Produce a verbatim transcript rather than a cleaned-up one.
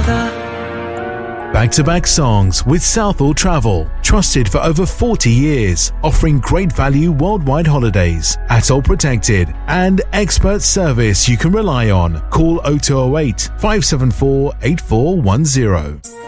Back-to-back songs with Southall Travel, trusted for over forty years, offering great value worldwide holidays, Atoll protected, and expert service you can rely on. Call oh two oh eight, five seven four, eight four one zero.